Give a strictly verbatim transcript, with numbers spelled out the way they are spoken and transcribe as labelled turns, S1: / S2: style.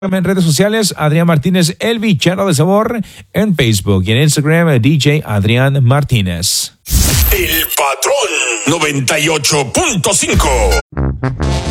S1: En redes sociales, Adrián Martínez, el bichero de sabor, en Facebook y en Instagram, D J Adrián Martínez.
S2: El Patrón noventa y ocho punto cinco.